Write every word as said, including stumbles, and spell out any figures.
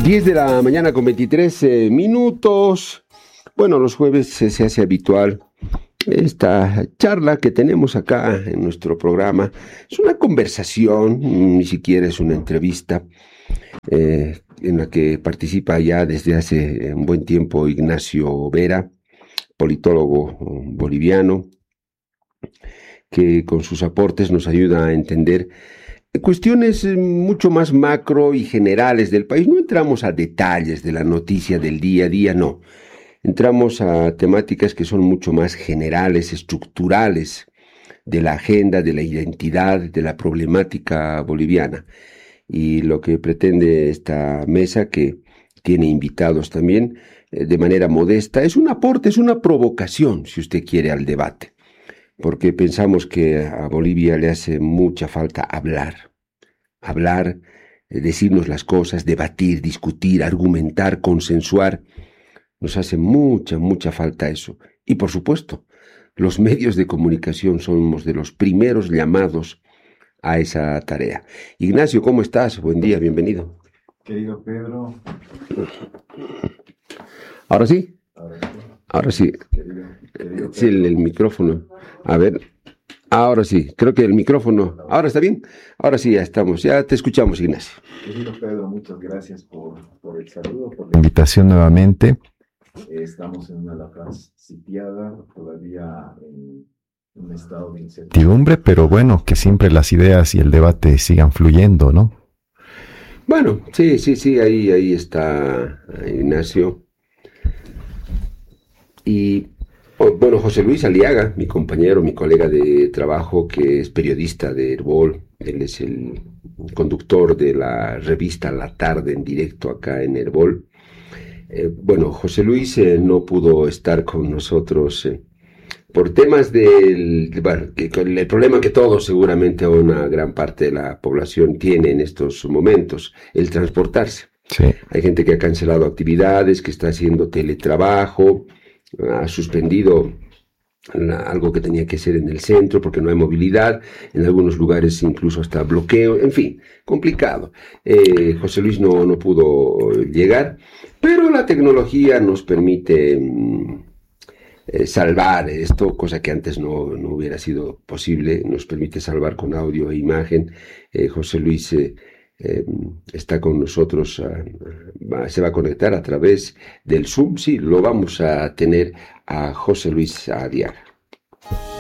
diez de la mañana con veintitrés eh, minutos. Bueno, los jueves eh, se hace habitual esta charla que tenemos acá en nuestro programa. Es una conversación, ni siquiera es una entrevista, eh, en la que participa ya desde hace un buen tiempo Ignacio Vera, politólogo boliviano, que con sus aportes nos ayuda a entender cuestiones mucho más macro y generales del país. No entramos a detalles de la noticia del día a día, no. Entramos a temáticas que son mucho más generales, estructurales, de la agenda, de la identidad, de la problemática boliviana. Y lo que pretende esta mesa, que tiene invitados también, eh, de manera modesta, es un aporte, es una provocación, si usted quiere, al debate. Porque pensamos que a Bolivia le hace mucha falta hablar, hablar, eh, decirnos las cosas, debatir, discutir, argumentar, consensuar. Nos hace mucha, mucha falta eso. Y por supuesto, los medios de comunicación somos de los primeros llamados a esa tarea. Ignacio, ¿cómo estás? Buen día, bienvenido. Querido Pedro. ¿Ahora sí? Ahora sí. Ahora sí. Querido, querido Sí, el, el micrófono. A ver. Ahora sí, creo que el micrófono. ¿Ahora está bien? Ahora sí, ya estamos. Ya te escuchamos, Ignacio. Querido Pedro, muchas gracias por, por el saludo, por la invitación nuevamente. Eh, estamos en una La Paz sitiada, todavía en un estado de incertidumbre, pero bueno, que siempre las ideas y el debate sigan fluyendo, ¿no? Bueno, sí, sí, sí, ahí, ahí está Ignacio. Y oh, bueno, José Luis Aliaga, mi compañero, mi colega de trabajo, que es periodista de Herbol. Él es el conductor de la revista La Tarde en directo acá en Herbol. Eh, bueno, José Luis eh, no pudo estar con nosotros eh, por temas del, bueno, que, con el problema que todos, seguramente una gran parte de la población tiene en estos momentos, el transportarse. Sí. Hay gente que ha cancelado actividades, que está haciendo teletrabajo, ha suspendido la, algo que tenía que ser en el centro porque no hay movilidad, en algunos lugares incluso hasta bloqueo, en fin, complicado. Eh, José Luis no, no pudo llegar, pero la tecnología nos permite mm, eh, salvar esto, cosa que antes no, no hubiera sido posible, nos permite salvar con audio e imagen. Eh, José Luis eh, Eh, está con nosotros, uh, va, se va a conectar a través del Zoom. Sí, lo vamos a tener a José Luis Aliaga.